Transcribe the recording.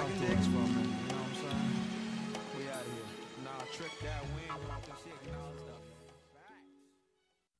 sucking to dick. us for a minute, you know what I'm saying? We out of here. Nah, trick that. We ain't want this shit. Nah, stuff.